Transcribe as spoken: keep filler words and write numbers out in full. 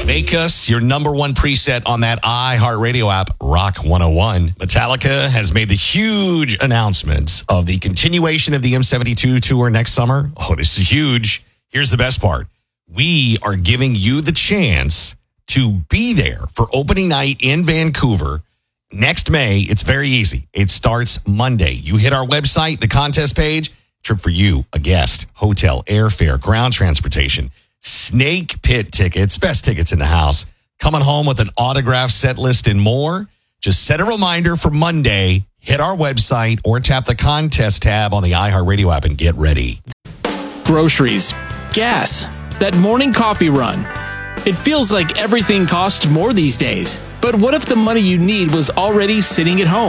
Make us your number one preset on that iHeartRadio app, Rock one oh one. Metallica has made the huge announcement of the continuation of the M seventy-two tour next summer. Oh, this is huge. Here's the best part. We are giving you the chance to be there for opening night in Vancouver next May. It's very easy. It starts Monday. You hit our website, the contest page, trip for you, a guest, hotel, airfare, ground transportation, Snake Pit tickets, best tickets in the house, coming home with an autograph set list and more. Just set a reminder for Monday, hit our website or tap the contest tab on the iHeartRadio app and get ready. Groceries, gas, that morning coffee run. It feels like everything costs more these days. But what if the money you need was already sitting at home?